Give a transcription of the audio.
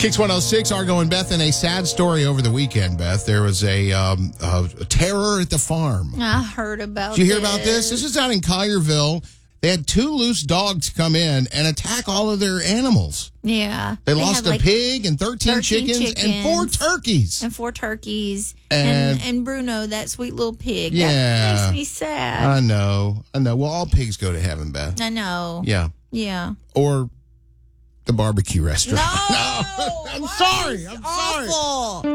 Kicks 106, Argo and Beth, and a sad story over the weekend, Beth. There was a terror at the farm. I heard about Did you hear about this? This is out in Collierville. They had 2 loose dogs come in and attack all of their animals. Yeah. They lost a pig and 13 chickens and 4 turkeys. And 4 turkeys. And Bruno, that sweet little pig. Yeah. That makes me sad. I know. Well, all pigs go to heaven, Beth. I know. Yeah. Yeah. Or the barbecue restaurant. No. I'm sorry. Awful.